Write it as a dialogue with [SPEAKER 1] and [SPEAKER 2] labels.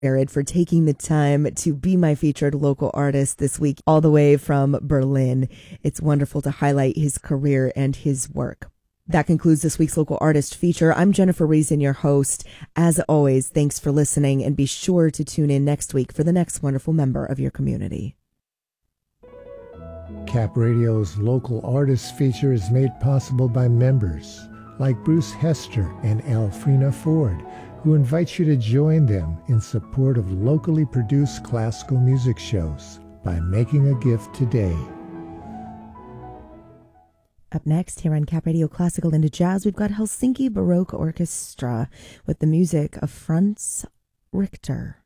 [SPEAKER 1] Jared, for taking the time to be my featured local artist this week, all the way from Berlin. It's wonderful to highlight his career and his work. That concludes this week's local artist feature. I'm Jennifer Reason, your host. As always, thanks for listening, and be sure to tune in next week for the next wonderful member of your community.
[SPEAKER 2] Cap Radio's local artist feature is made possible by members like Bruce Hester and Alfrena Ford, who invite you to join them in support of locally produced classical music shows by making a gift today.
[SPEAKER 1] Up next, here on Cap Radio Classical into Jazz, we've got Helsinki Baroque Orchestra with the music of Franz Richter.